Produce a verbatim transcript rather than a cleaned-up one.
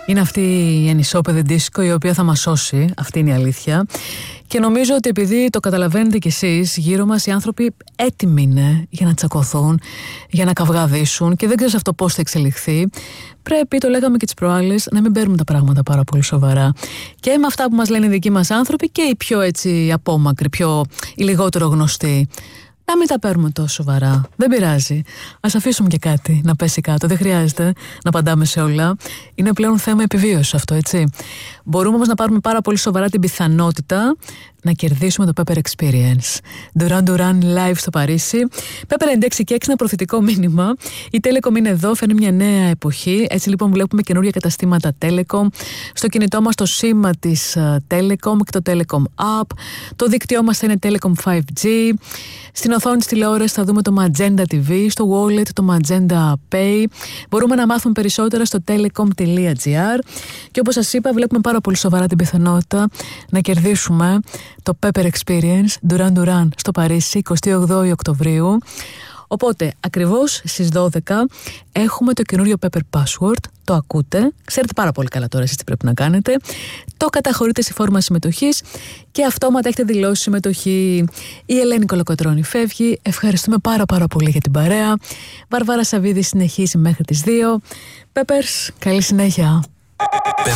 Είναι αυτή η ανισόπεδη δίσκο η οποία θα μας σώσει, αυτή είναι η αλήθεια. Και νομίζω ότι επειδή το καταλαβαίνετε κι εσείς, γύρω μας οι άνθρωποι έτοιμοι είναι για να τσακωθούν, για να καυγαδίσουν και δεν ξέρεις αυτό πώς θα εξελιχθεί. Πρέπει, το λέγαμε και τις προάλλες, να μην παίρνουμε τα πράγματα πάρα πολύ σοβαρά. Και με αυτά που μας λένε οι δικοί μας άνθρωποι και οι πιο έτσι απόμακροι, πιο, οι λιγότερο γνωστοί. Να μην τα παίρνουμε τόσο σοβαρά. Δεν πειράζει. Ας αφήσουμε και κάτι να πέσει κάτω. Δεν χρειάζεται να απαντάμε σε όλα. Είναι πλέον θέμα επιβίωσης αυτό, έτσι. Μπορούμε όμως να πάρουμε πάρα πολύ σοβαρά την πιθανότητα να κερδίσουμε το Pepper Experience. Duran Duran live στο Παρίσι. Pepper έντεξη και έξι, ένα προθετικό μήνυμα. Η Telecom είναι εδώ, φέρνει μια νέα εποχή. Έτσι λοιπόν βλέπουμε καινούργια καταστήματα Telecom. Στο κινητό μας το σήμα της uh, Telecom και το Telecom App. Το δίκτυό μας θα είναι Telecom φάιβ τζι. Στην οθόνη της τηλεόρασης θα δούμε το Magenta τι βι. Στο wallet το Magenta Pay. Μπορούμε να μάθουμε περισσότερα στο telecom τελεία gr. Και όπως σας είπα, βλέπουμε πάρα πολύ σοβαρά την πιθανότητα να κερδίσουμε το Pepper Experience Duran Duran στο Παρίσι εικοστή όγδοη Οκτωβρίου. Οπότε ακριβώς στις δώδεκα έχουμε το καινούριο Pepper Password. Το ακούτε, ξέρετε πάρα πολύ καλά τώρα εσείς τι πρέπει να κάνετε. Το καταχωρείτε στη φόρμα συμμετοχής και αυτόματα έχετε δηλώσει συμμετοχή. Η Ελένη Κολοκοτρώνη φεύγει. Ευχαριστούμε πάρα πάρα πολύ για την παρέα. Βαρβάρα Σαββίδη συνεχίζει μέχρι τις δύο. Peppers, καλή συνέχεια.